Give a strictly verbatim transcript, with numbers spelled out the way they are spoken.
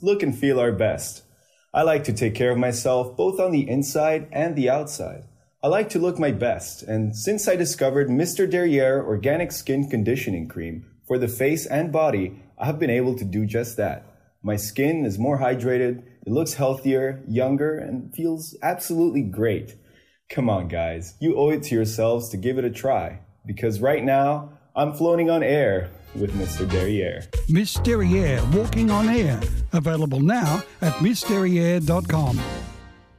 look and feel our best. I like to take care of myself both on the inside and the outside. I like to look my best, and since I discovered Mister Derriere Organic Skin Conditioning Cream for the face and body, I have been able to do just that. My skin is more hydrated, it looks healthier, younger, and feels absolutely great. Come on, guys, you owe it to yourselves to give it a try, because right now, I'm floating on air with Mister Derriere. Miss Derriere Walking on Air, available now at miss derriere dot com.